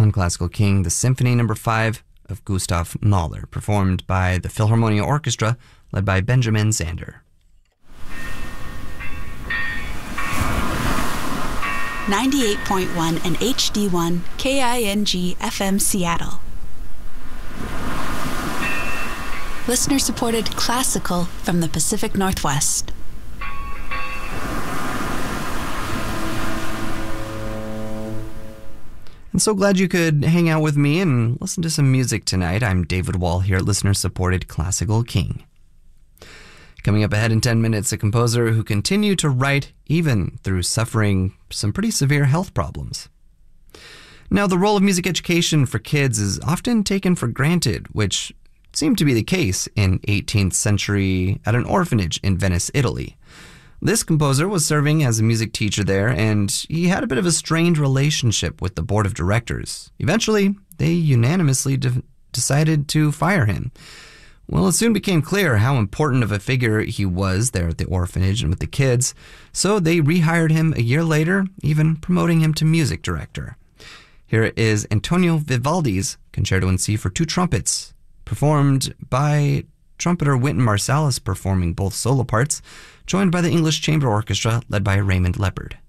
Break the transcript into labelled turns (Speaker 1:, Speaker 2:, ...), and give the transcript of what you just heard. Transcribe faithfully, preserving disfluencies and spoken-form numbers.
Speaker 1: On Classical King, the Symphony Number five of Gustav Mahler, performed by the Philharmonia Orchestra, led by Benjamin Zander.
Speaker 2: ninety-eight point one and H D one K I N G F M Seattle. Listener-supported classical from the Pacific Northwest.
Speaker 1: I'm so glad you could hang out with me and listen to some music tonight. I'm David Wall here at Listener-Supported Classical King. Coming up ahead in ten minutes, a composer who continued to write even through suffering some pretty severe health problems. Now, the role of music education for kids is often taken for granted, which seemed to be the case in eighteenth century at an orphanage in Venice, Italy. This composer was serving as a music teacher there, and he had a bit of a strained relationship with the board of directors. Eventually, they unanimously de- decided to fire him. Well, it soon became clear how important of a figure he was there at the orphanage and with the kids, so they rehired him a year later, even promoting him to music director. Here is Antonio Vivaldi's Concerto in C for two trumpets, performed by trumpeter Wynton Marsalis, performing both solo parts, joined by the English Chamber Orchestra led by Raymond Leopard.